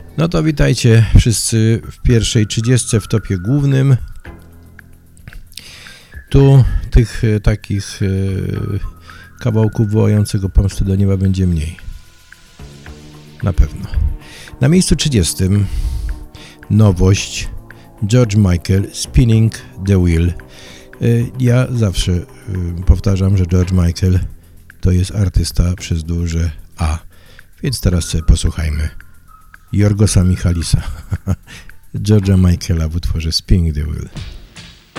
No to witajcie wszyscy w pierwszej 30 w topie głównym. Tu tych takich kawałków wołającego pomsty do nieba będzie mniej. Na pewno. Na miejscu 30 nowość George Michael, Spinning the Wheel. Ja zawsze powtarzam, że George Michael to jest artysta przez duże A. Więc teraz sobie posłuchajmy Jorgosa Michalisa, George'a Michaela w utworze Spinning the Wheel.